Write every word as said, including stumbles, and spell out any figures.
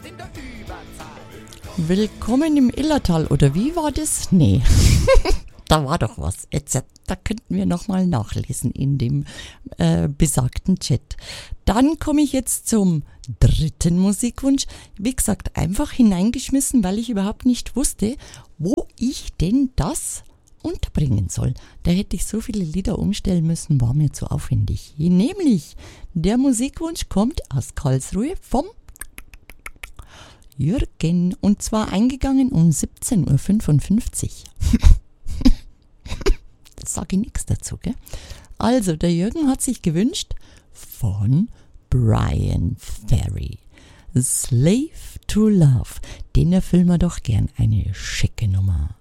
Willkommen im Illertal, oder wie war das? Nee, da war doch was. Jetzt, da könnten wir nochmal nachlesen in dem äh, besagten Chat. Dann komme ich jetzt zum dritten Musikwunsch. Wie gesagt, einfach hineingeschmissen, weil ich überhaupt nicht wusste, wo ich denn das unterbringen soll. Da hätte ich so viele Lieder umstellen müssen, war mir zu aufwendig. Nämlich, der Musikwunsch kommt aus Karlsruhe vom Jürgen, und zwar eingegangen um siebzehn Uhr fünfundfünfzig. Das sage ich nichts dazu, gell? Also, der Jürgen hat sich gewünscht von Brian Ferry, Slave to Love. Den erfüllen wir doch gern, eine schicke Nummer.